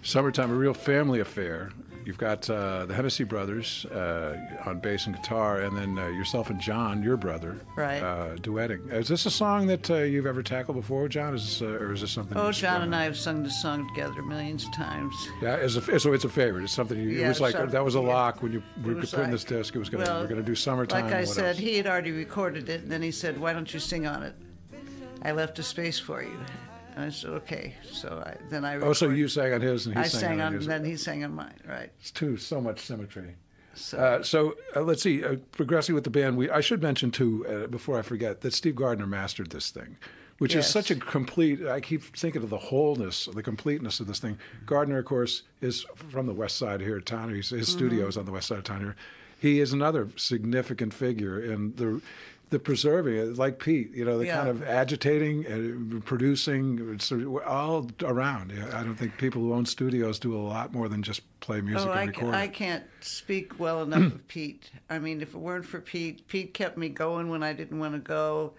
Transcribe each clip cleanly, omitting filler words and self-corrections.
Summertime, a real family affair. You've got the Hennessy brothers on bass and guitar, and then yourself and John, your brother, right, duetting. Is this a song that you've ever tackled before, John? Or is this something? Oh, John and I have sung this song together millions of times. Yeah, so it's a favorite. It's something it was like that was a lock when you were putting this disc. It was we're going to do Summertime. Like I said, he had already recorded it, and then he said, "Why don't you sing on it? I left a space for you." And I said, okay. So then I. Oh, so you sang on his, and he sang on his. then he sang on mine, right? It's so much symmetry. So let's see. Progressing with the band, I should mention too, before I forget, that Steve Gardner mastered this thing, which is such a complete. I keep thinking of the wholeness, the completeness of this thing. Gardner, of course, is from the west side here at town. His studio is on the west side of town here. He is another significant figure in the preserving, like Pete, the kind of agitating and producing, all around. I don't think people who own studios do a lot more than just play music and record. I can't speak well enough of Pete. I mean, if it weren't for Pete kept me going when I didn't want to go.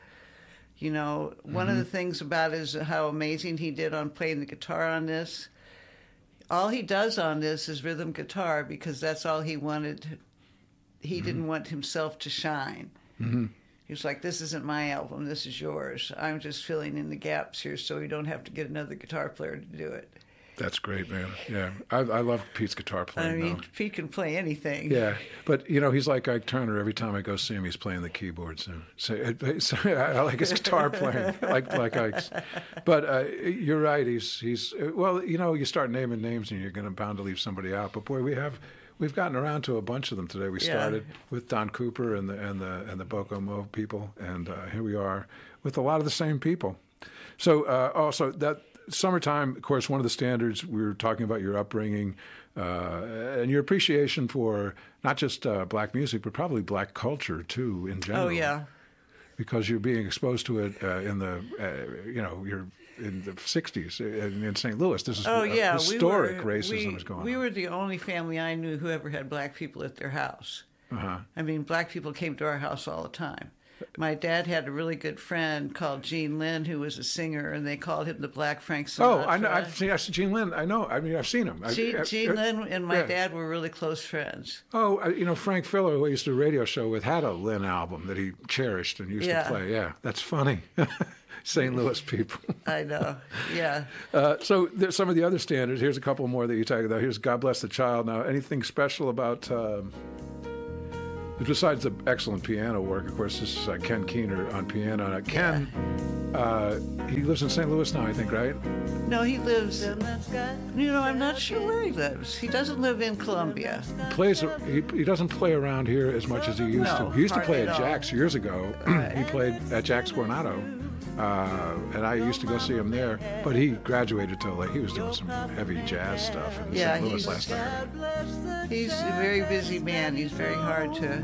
One of the things about it is how amazing he did on playing the guitar on this. All he does on this is rhythm guitar because that's all he wanted. He didn't want himself to shine. Mm-hmm. He was like, this isn't my album, this is yours. I'm just filling in the gaps here so we don't have to get another guitar player to do it. That's great, man. Yeah, I love Pete's guitar playing. I mean, Pete can play anything. Yeah, but he's like Ike Turner. Every time I go see him, he's playing the keyboard. So I like his guitar playing, like Ike's. But you're right. He's well. You start naming names and you're going to bound to leave somebody out. But boy, we've gotten around to a bunch of them today. We started with Don Cooper and the Boko Mo people, and here we are with a lot of the same people. So also that Summertime, of course, one of the standards. We were talking about your upbringing and your appreciation for not just black music, but probably black culture too in general. Oh yeah, because you're being exposed to it in the you're in the 60s in St. Louis. This is historic racism is going on. We were the only family I knew who ever had black people at their house. Uh-huh. I mean, black people came to our house all the time. My dad had a really good friend called Gene Lynn, who was a singer, and they called him the Black Frank Sinatra. Oh, I know. I've seen Gene Lynn. I know. I mean, I've seen him. Gene Lynn and my dad were really close friends. Oh, Frank Filler, who I used to do a radio show with, had a Lynn album that he cherished and used to play. Yeah, that's funny. St. Louis people. I know, yeah. So there's some of the other standards. Here's a couple more that you talk about. Here's God Bless the Child. Now, anything special about... besides the excellent piano work, of course, this is Ken Keener on piano. Ken, he lives in St. Louis now, I think, right? No, he lives, I'm not sure where he lives. He doesn't live in Columbia. He doesn't play around here as much as he used to. He used to play at Jack's years ago. He played at Jack's Coronado, and I used to go see him there. But he graduated till he was doing some heavy jazz stuff in St. Louis last time. He's a very busy man. He's very hard to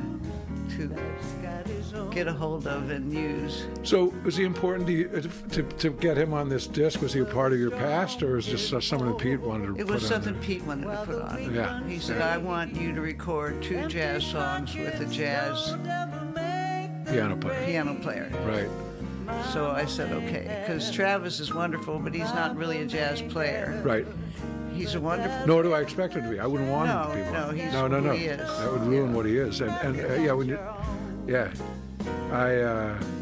get a hold of and use. So was he important to get him on this disc? Was he a part of your past, or was it just something that Pete wanted to put on? It was something Pete wanted to put on. Yeah. He said, I want you to record 2 jazz songs with a jazz piano player. Right. So I said, okay, because Travis is wonderful, but he's not really a jazz player. Right. He's a wonderful... Nor do I expect him to be. I wouldn't want him to be one. No, he's who he is. That would ruin what he is. And when you... Yeah.